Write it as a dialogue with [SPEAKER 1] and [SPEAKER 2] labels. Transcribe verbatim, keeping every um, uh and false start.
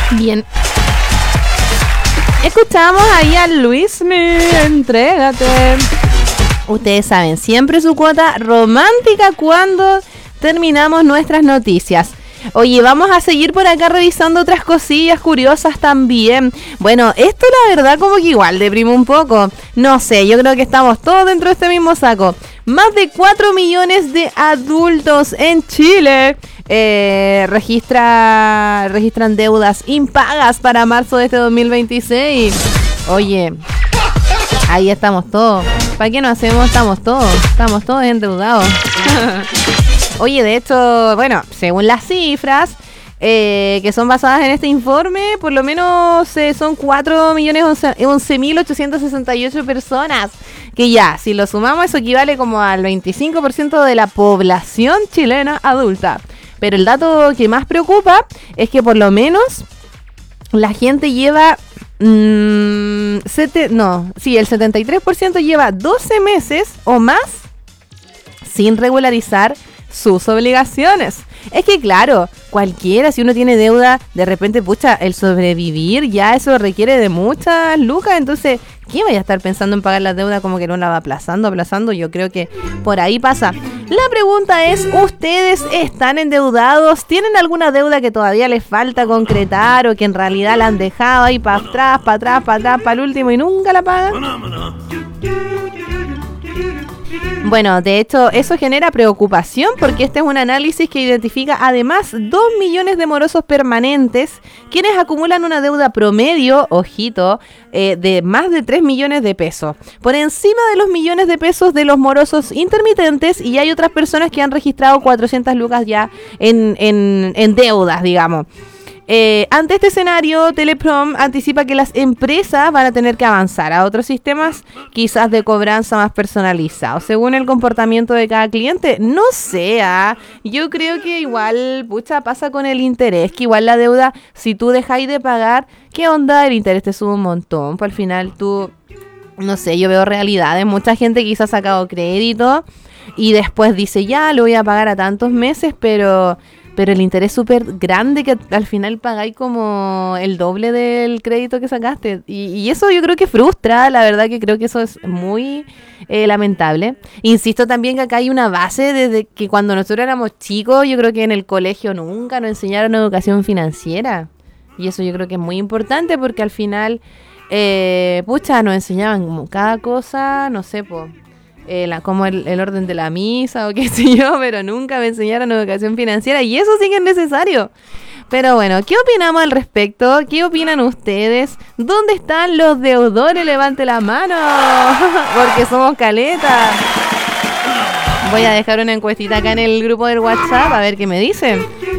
[SPEAKER 1] Bien. Escuchamos ahí a Luismi, entrégate. Ustedes saben, siempre su cuota romántica cuando terminamos nuestras noticias. Oye, vamos a seguir por acá revisando otras cosillas curiosas también. Bueno, esto la verdad como que igual deprime un poco. No sé, yo creo que estamos todos dentro de este mismo saco. Más de cuatro millones de adultos en Chile eh, registra, registran deudas impagas para marzo de este dos mil veintiséis. Oye, ahí estamos todos. ¿Para qué no hacemos? Estamos todos. Estamos todos endeudados. Oye, de hecho, bueno, según las cifras eh, que son basadas en este informe, por lo menos eh, son cuatro millones once mil ochocientos sesenta y ocho personas. Que ya, si lo sumamos, eso equivale como al veinticinco por ciento de la población chilena adulta. Pero el dato que más preocupa es que por lo menos la gente lleva... Mmm, sete, no, sí, el setenta y tres por ciento lleva doce meses o más sin regularizar sus obligaciones. Es que claro, cualquiera, si uno tiene deuda, de repente, pucha, el sobrevivir ya eso requiere de muchas lucas. Entonces, ¿quién vaya a estar pensando en pagar la deuda como que no la va aplazando, aplazando? Yo creo que por ahí pasa. La pregunta es, ¿ustedes están endeudados? ¿Tienen alguna deuda que todavía les falta concretar o que en realidad la han dejado ahí para atrás, para atrás, para atrás, para el último y nunca la pagan? Bueno, de hecho, eso genera preocupación porque este es un análisis que identifica además dos millones de morosos permanentes, quienes acumulan una deuda promedio, ojito, eh, de más de tres millones de pesos, por encima de los millones de pesos de los morosos intermitentes, y hay otras personas que han registrado cuatrocientas lucas ya en, en, en deudas, digamos. Eh, ante este escenario, Teleprom anticipa que las empresas van a tener que avanzar a otros sistemas, quizás de cobranza más personalizados, según el comportamiento de cada cliente. No sea, yo creo que igual, pucha, pasa con el interés, que igual la deuda, si tú dejáis de pagar, ¿qué onda? El interés te sube un montón, pues al final tú, no sé, yo veo realidades, mucha gente quizás ha sacado crédito y después dice, ya, lo voy a pagar a tantos meses, pero... pero el interés es súper grande que al final pagáis como el doble del crédito que sacaste. Y, y eso yo creo que frustra, la verdad que creo que eso es muy eh, lamentable. Insisto también que acá hay una base desde que cuando nosotros éramos chicos, yo creo que en el colegio nunca nos enseñaron educación financiera. Y eso yo creo que es muy importante porque al final, eh, pucha, nos enseñaban como cada cosa, no sé, po. Eh, la, como el, el orden de la misa o qué sé yo, pero nunca me enseñaron educación financiera y eso sí que es necesario. Pero bueno, ¿qué opinamos al respecto? ¿Qué opinan ustedes? ¿Dónde están los deudores? Levante la mano, porque somos caleta. Voy a dejar una encuestita acá en el grupo del WhatsApp a ver qué me dicen.